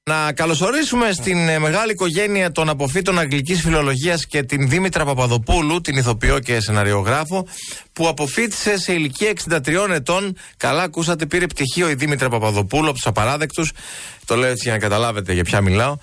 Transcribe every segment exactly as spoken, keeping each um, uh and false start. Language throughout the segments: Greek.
Να καλωσορίσουμε στην μεγάλη οικογένεια των αποφύτων Αγγλικής Φιλολογίας και την Δήμητρα Παπαδοπούλου, την ηθοποιό και σεναριογράφο, που αποφύτησε σε ηλικία εξήντα τριών ετών. Καλά ακούσατε, πήρε πτυχίο η Δήμητρα Παπαδοπούλου από τους απαράδεκτους. Το λέω έτσι για να καταλάβετε για ποια μιλάω.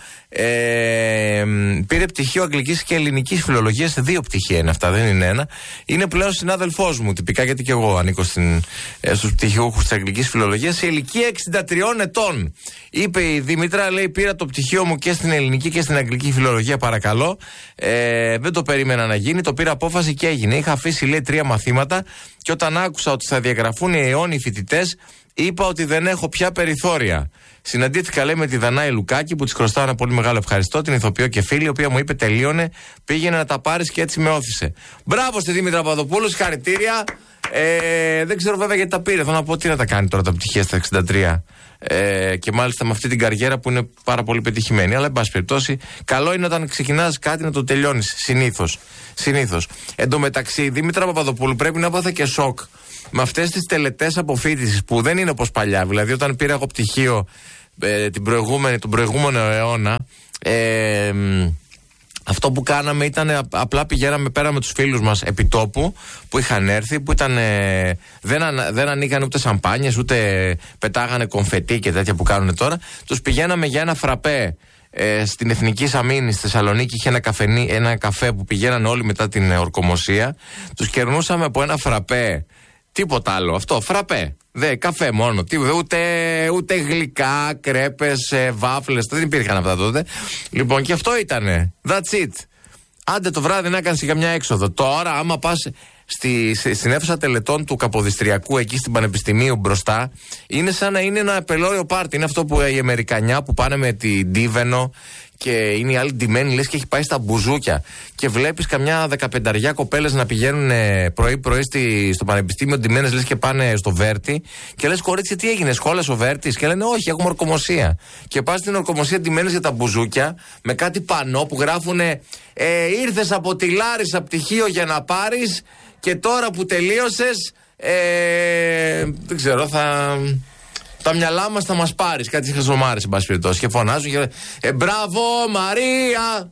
Ε, πήρε πτυχίο Αγγλικής και Ελληνικής Φιλολογίας. Δύο πτυχία είναι αυτά, δεν είναι ένα. Είναι πλέον συνάδελφός μου, τυπικά, γιατί και εγώ ανήκω στην, ε, στους πτυχιούχους της Αγγλικής Φιλολογίας. Σε ηλικία εξήντα τριών ετών. Είπε η Δήμητρα, λέει, πήρα το πτυχίο μου και στην Ελληνική και στην Αγγλική Φιλολογία, παρακαλώ. Ε, δεν το περίμενα να γίνει, το πήρα απόφαση και έγινε. Είχα αφήσει, λέει, τρία μαθήματα και όταν άκουσα ότι θα διαγραφούν οι αιώνιοι φοιτητές, είπα ότι δεν έχω πια περιθώρια. Συναντήθηκα, λέει, με τη Δανάη Λουκάκη, που της χρωστάω ένα πολύ μεγάλο ευχαριστώ, την ηθοποιό και φίλη, η οποία μου είπε τελείωνε, πήγαινε να τα πάρεις και έτσι με όθησε. Μπράβο στη Δήμητρα Παπαδοπούλου, συγχαρητήρια. Ε, δεν ξέρω βέβαια γιατί τα πήρε. Θέλω να πω τι να τα κάνει τώρα τα πτυχία στα εξήντα τρία. Ε, και μάλιστα με αυτή την καριέρα που είναι πάρα πολύ πετυχημένη. Αλλά εν πάση περιπτώσει, καλό είναι όταν ξεκινάς κάτι να το τελειώνεις. Συνήθως. Συνήθως. Εν τω μεταξύ, η Δήμητρα Παπαδοπούλου πρέπει να πάθει και σοκ με αυτές τις τελετές αποφύτισης που δεν είναι όπως παλιά. Δηλαδή, όταν πήρα εγώ πτυχίο ε, την προηγούμενη, τον προηγούμενο αιώνα. Ε, Αυτό που κάναμε ήταν απλά πηγαίναμε πέρα με τους φίλους μας επιτόπου που είχαν έρθει, που ήταν, ε, δεν, ανα, δεν ανοίγανε ούτε σαμπάνιες, ούτε πετάγανε κομφετί και τέτοια που κάνουν τώρα. Τους πηγαίναμε για ένα φραπέ ε, στην Εθνική Σαμήνη στη Θεσσαλονίκη. Είχε ένα, καφενί, ένα καφέ που πηγαίναν όλοι μετά την ορκομοσία. Τους κερνούσαμε από ένα φραπέ. Τίποτα άλλο. Αυτό, φραπέ. Δε, καφέ μόνο. Τι, ούτε, ούτε γλυκά, κρέπες, ε, βάφλες. Δεν υπήρχαν αυτά τότε. Λοιπόν, και αυτό ήτανε. That's it. Άντε το βράδυ να κάνεις καμιά έξοδο. Τώρα, άμα πας στη, στην αίθουσα τελετών του Καποδιστριακού, εκεί στην Πανεπιστημίου μπροστά, είναι σαν να είναι ένα πελώριο πάρτι. Είναι αυτό που οι Αμερικανιά που πάνε με την Ντίβενο και είναι οι άλλοι ντυμένοι, λες και έχει πάει στα μπουζούκια. Και βλέπεις καμιά δεκαπενταριά κοπέλες να πηγαίνουν πρωί-πρωί στο πανεπιστήμιο ντυμένες, λες και πάνε στο Βέρτι. Και λες, κορίτσι, τι έγινε, σχόλας ο Βέρτης? Και λένε, όχι, έχουμε ορκομοσία. Και πας στην ορκομοσία ντυμένες για τα μπουζούκια, με κάτι πανό που γράφουνε ε, ήρθες από τη Λάρισα πτυχίο για να πάρεις, και τώρα που τελείωσες, ε, δεν ξέρω, θα. Τα μυαλά μας θα μας πάρεις, κάτι χαζομάρες, εν πάση περιπτώσει. Και φωνάζουν και ε, μπράβο Μαρία!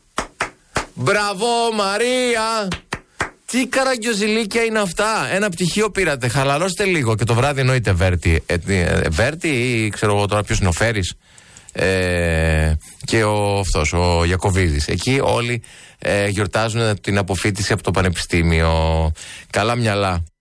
Μπράβο Μαρία! Τι καραγκιοζηλίκια είναι αυτά. Ένα πτυχίο πήρατε, χαλαρώστε λίγο. Και το βράδυ εννοείται Βέρτι. Ε, ε, Βέρτι ή ξέρω εγώ τώρα ποιος είναι ο Φέρης. Ε, και ο, αυτός, ο Ιακωβίδης. Εκεί όλοι ε, γιορτάζουν την αποφύτιση από το πανεπιστήμιο. Καλά μυαλά.